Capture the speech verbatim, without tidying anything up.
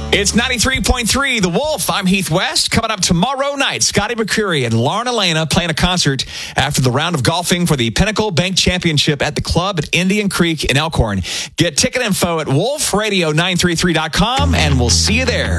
It's ninety-three point three, The Wolf. I'm Heath West. Coming up tomorrow night, Scotty McCreery and Lauren Elena playing a concert after the round of golfing for the Pinnacle Bank Championship at the club at Indian Creek in Elkhorn. Get ticket info at wolf radio nine three three dot com, and we'll see you there.